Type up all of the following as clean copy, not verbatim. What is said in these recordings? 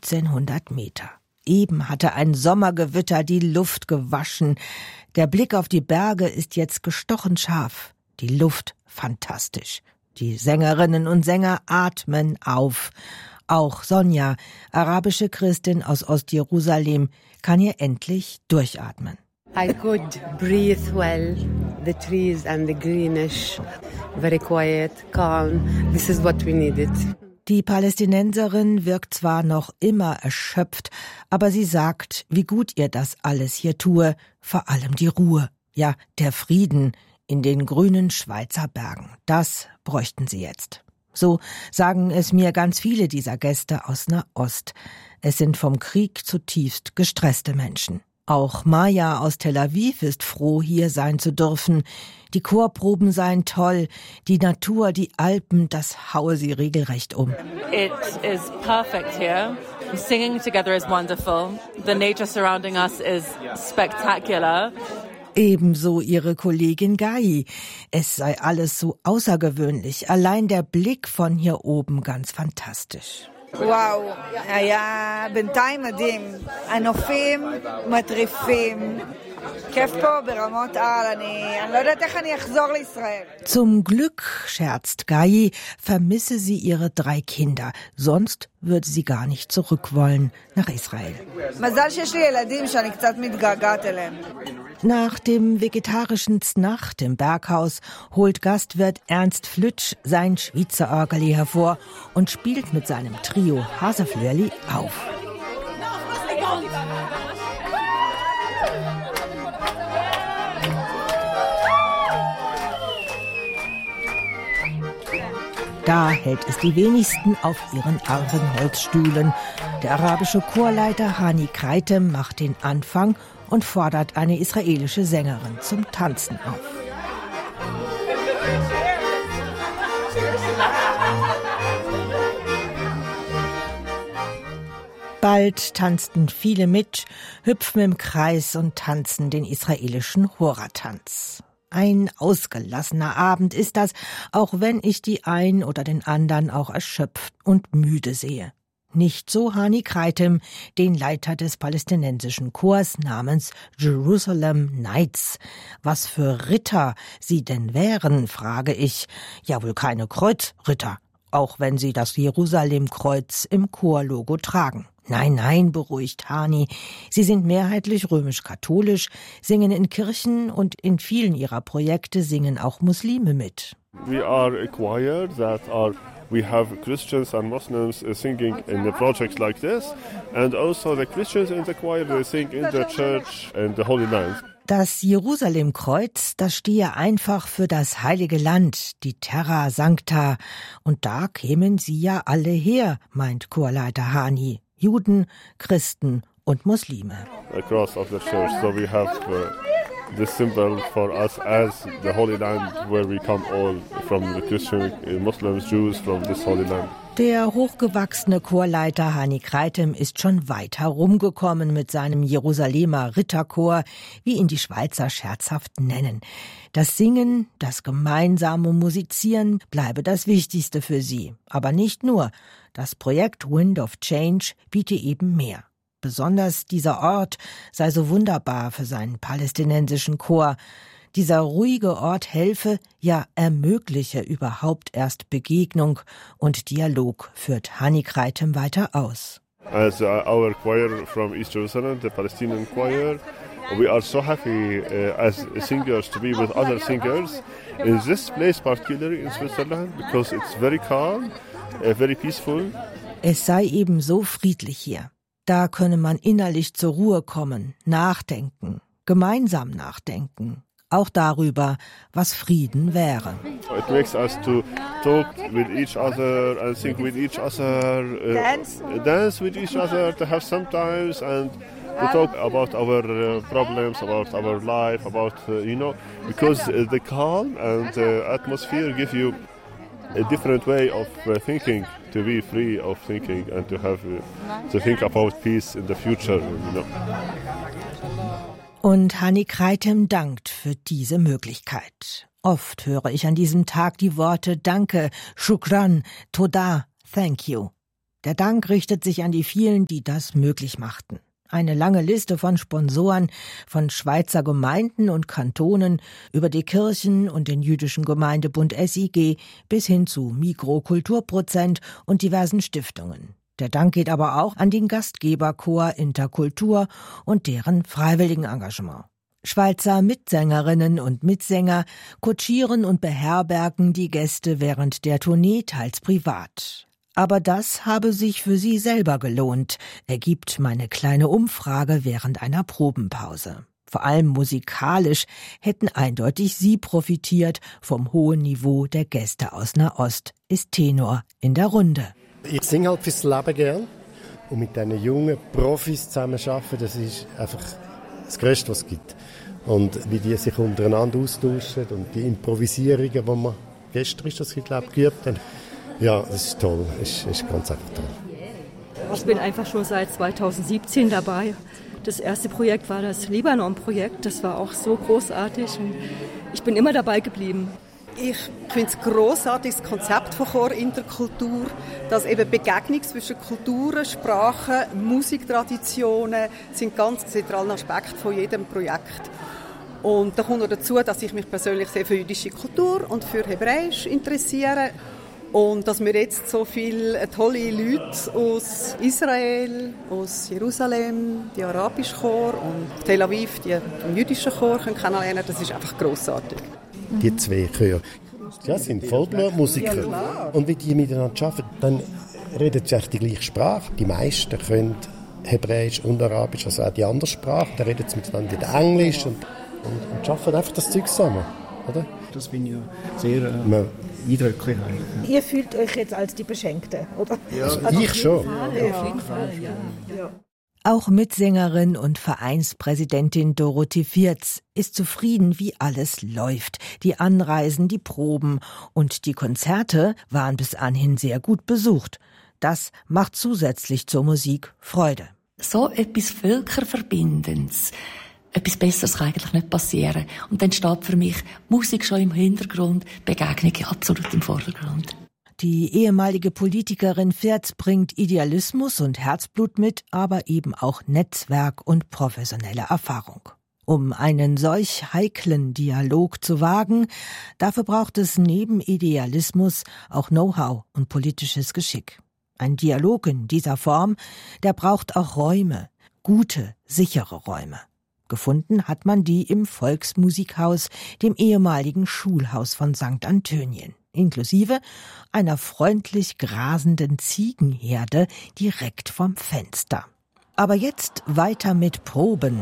1500 Meter. Eben hatte ein Sommergewitter die Luft gewaschen. Der Blick auf die Berge ist jetzt gestochen scharf. Die Luft fantastisch. Die Sängerinnen und Sänger atmen auf. Auch Sonja, arabische Christin aus Ostjerusalem, kann hier endlich durchatmen. I could breathe well. The trees and the greenish, very quiet, calm. This is what we needed. Die Palästinenserin wirkt zwar noch immer erschöpft, aber sie sagt, wie gut ihr das alles hier tue, vor allem die Ruhe, ja, der Frieden in den grünen Schweizer Bergen. Das bräuchten sie jetzt. So sagen es mir ganz viele dieser Gäste aus Nahost. Es sind vom Krieg zutiefst gestresste Menschen. Auch Maja aus Tel Aviv ist froh, hier sein zu dürfen. Die Chorproben seien toll, die Natur, die Alpen, das haue sie regelrecht um. It is perfect here. Singing together is wonderful. The nature surrounding us is spectacular. Ebenso ihre Kollegin Gai. Es sei alles so außergewöhnlich, allein der Blick von hier oben ganz fantastisch. וואו, היה בינתיים מדהים. הנופים מטריפים. כיף פה ברמות על. אני לא יודעת איך אני אחזור לישראל. Zum Glück, scherzt Gai, vermisse sie ihre 3 Kinder. Sonst würde sie gar nicht zurück wollen nach Israel. מזל שיש לי ילדים שאני קצת מתגעגעת אליהם. Nach dem vegetarischen Znacht im Berghaus holt Gastwirt Ernst Flütsch sein Schwyzer Orgeli hervor und spielt mit seinem Trio Haseflöhrli auf. Da hält es die wenigsten auf ihren armen Holzstühlen. Der arabische Chorleiter Hani Kreitem macht den Anfang und fordert eine israelische Sängerin zum Tanzen auf. Bald tanzten viele mit, hüpfen im Kreis und tanzen den israelischen Hora-Tanz. Ein ausgelassener Abend ist das, auch wenn ich die einen oder den anderen auch erschöpft und müde sehe. Nicht so Hani Kreitem, den Leiter des palästinensischen Chors namens Jerusalem Knights. Was für Ritter sie denn wären, frage ich. Ja, wohl keine Kreuzritter, auch wenn sie das Jerusalem-Kreuz im Chorlogo tragen. Nein, nein, beruhigt Hani. Sie sind mehrheitlich römisch-katholisch, singen in Kirchen und in vielen ihrer Projekte singen auch Muslime mit. We are a choir that are we have Christians and Muslims singing in the projects like this, and also the Christians in the choir they sing in the church and the Holy Land. Das Jerusalem-Kreuz, das stehe einfach für das Heilige Land, die Terra Sancta. Und da kämen sie ja alle her, meint Chorleiter Hani. Juden, Christen und Muslime. Across of the church, so we have this symbol for us as the Holy Land, where we come all from the Christian, Muslims, Jews, from this Holy Land. Der hochgewachsene Chorleiter Hani Kreitem ist schon weit herumgekommen mit seinem Jerusalemer Ritterchor, wie ihn die Schweizer scherzhaft nennen. Das Singen, das gemeinsame Musizieren bleibe das Wichtigste für sie. Aber nicht nur. Das Projekt Wind of Change biete eben mehr. Besonders dieser Ort sei so wunderbar für seinen palästinensischen Chor. Dieser ruhige Ort helfe, ja ermögliche überhaupt erst Begegnung und Dialog, führt Hani Kreitem weiter aus. As our choir from East Jerusalem, the Palestinian choir, we are so happy as singers to be with other singers in this place, particularly in Switzerland, because it's very calm, very peaceful. Es sei eben so friedlich hier. Da könne man innerlich zur Ruhe kommen, nachdenken, gemeinsam nachdenken. Auch darüber, was Frieden wäre. It makes us to talk with each other and sing with each other, dance with each other, to have sometimes and to talk about our problems, about our life, about, because the calm and atmosphere give you a different way of thinking, to be free of thinking and to have to think about peace in the future, Und Hani Kreitem dankt für diese Möglichkeit. Oft höre ich an diesem Tag die Worte Danke, Shukran, Toda, Thank you. Der Dank richtet sich an die vielen, die das möglich machten. Eine lange Liste von Sponsoren, von Schweizer Gemeinden und Kantonen über die Kirchen und den jüdischen Gemeindebund SIG bis hin zu Mikrokulturprozent und diversen Stiftungen. Der Dank geht aber auch an den Gastgeberchor Interkultur und deren freiwilligen Engagement. Schweizer Mitsängerinnen und Mitsänger kutschieren und beherbergen die Gäste während der Tournee teils privat. Aber das habe sich für sie selber gelohnt, ergibt meine kleine Umfrage während einer Probenpause. Vor allem musikalisch hätten eindeutig sie profitiert vom hohen Niveau der Gäste aus Nahost, ist Tenor in der Runde. Ich singe halt fürs Leben gern und mit diesen jungen Profis zusammen arbeiten, das ist einfach das Größte, was es gibt. Und wie die sich untereinander austauschen und die Improvisierungen, die wir gestern ist das, glaube ich, geübt haben. Ja, das ist toll. Das ist ganz einfach toll. Ich bin einfach schon seit 2017 dabei. Das erste Projekt war das Libanon-Projekt. Das war auch so großartig. Und ich bin immer dabei geblieben. Ich finde es ein grossartiges Konzept von Chor Interkultur, dass eben Begegnung zwischen Kulturen, Sprachen, Musiktraditionen sind ganz zentrale Aspekte von jedem Projekt. Und da kommt noch dazu, dass ich mich persönlich sehr für jüdische Kultur und für Hebräisch interessiere. Und dass wir jetzt so viele tolle Leute aus Israel, aus Jerusalem, die arabische Chor und Tel Aviv, die jüdischen Chor kennenlernen, das ist einfach grossartig. Die zwei Chöre, ja, sind Vollblutmusiker. Ja, und wenn die miteinander arbeiten, dann reden sie echt die gleiche Sprache. Die meisten können Hebräisch und Arabisch, also auch die anderen Sprachen. Dann reden sie miteinander in Englisch und arbeiten einfach das Zeug zusammen. Oder? Das finde ich sehr eindrücklich. Ihr fühlt euch jetzt als die Beschenkte, oder? Ja, also ich schon. Auf jeden Fall, ja. Auch Mitsängerin und Vereinspräsidentin Dorothee Vierz ist zufrieden, wie alles läuft. Die Anreisen, die Proben und die Konzerte waren bis anhin sehr gut besucht. Das macht zusätzlich zur Musik Freude. So etwas Völkerverbindendes. Etwas Besseres kann eigentlich nicht passieren. Und dann steht für mich Musik schon im Hintergrund, Begegnung absolut im Vordergrund. Die ehemalige Politikerin Vierz bringt Idealismus und Herzblut mit, aber eben auch Netzwerk und professionelle Erfahrung. Um einen solch heiklen Dialog zu wagen, dafür braucht es neben Idealismus auch Know-how und politisches Geschick. Ein Dialog in dieser Form, der braucht auch Räume, gute, sichere Räume. Gefunden hat man die im Volksmusikhaus, dem ehemaligen Schulhaus von St. Antönien, inklusive einer freundlich grasenden Ziegenherde direkt vom Fenster. Aber jetzt weiter mit Proben.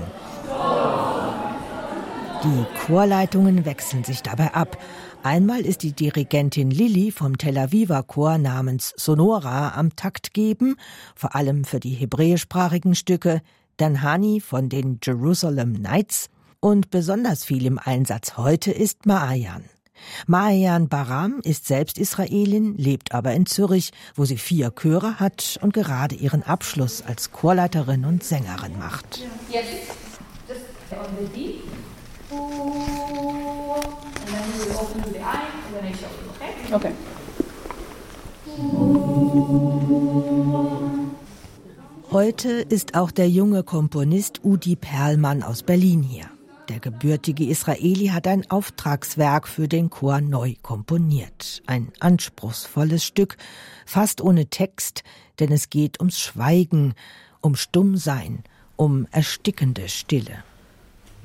Die Chorleitungen wechseln sich dabei ab. Einmal ist die Dirigentin Lilly vom Tel Aviver Chor namens Sonora am Takt geben, vor allem für die hebräischsprachigen Stücke, dann Hani von den Jerusalem Nights und besonders viel im Einsatz heute ist Maayan. Maayan Baram ist selbst Israelin, lebt aber in Zürich, wo sie 4 Chöre hat und gerade ihren Abschluss als Chorleiterin und Sängerin macht. Okay. Heute ist auch der junge Komponist Udi Perlmann aus Berlin hier. Der gebürtige Israeli hat ein Auftragswerk für den Chor neu komponiert. Ein anspruchsvolles Stück, fast ohne Text, denn es geht ums Schweigen, um Stummsein, um erstickende Stille.